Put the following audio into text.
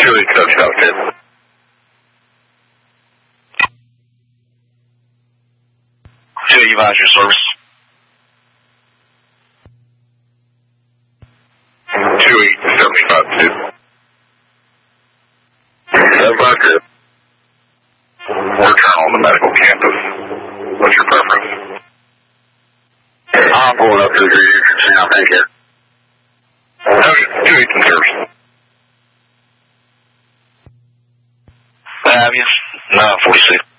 287. To advise your service. 28752. 752. Return on the medical campus. What's your preference? I'm pulling up to the entrance now, thank you. 218 service. Have you? 946.